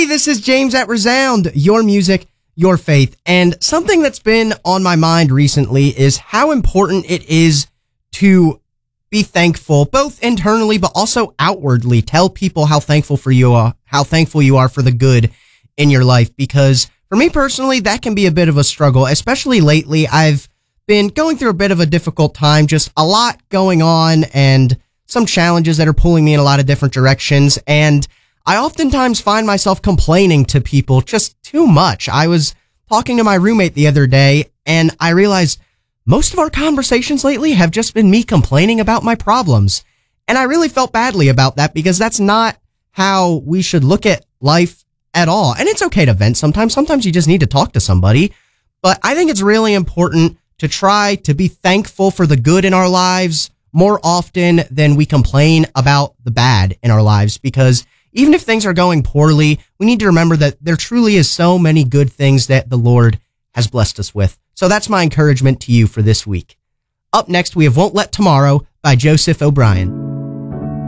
Hey, this is James at Resound, your music, your faith. And something that's been on my mind recently is how important it is to be thankful, both internally but also outwardly. Tell people how thankful you are for the good in your life. Because for me personally, that can be a bit of a struggle, especially lately. I've been going through a bit of a difficult time, just a lot going on and some challenges that are pulling me in a lot of different directions. And I oftentimes find myself complaining to people just too much. I was talking to my roommate the other day and I realized most of our conversations lately have just been me complaining about my problems. And I really felt badly about that because that's not how we should look at life at all. And it's okay to vent sometimes. Sometimes you just need to talk to somebody. But I think it's really important to try to be thankful for the good in our lives more often than we complain about the bad in our lives, because even if things are going poorly, we need to remember that there truly is so many good things that the Lord has blessed us with. So that's my encouragement to you for this week. Up next, we have Won't Let Tomorrow by Joseph O'Brien.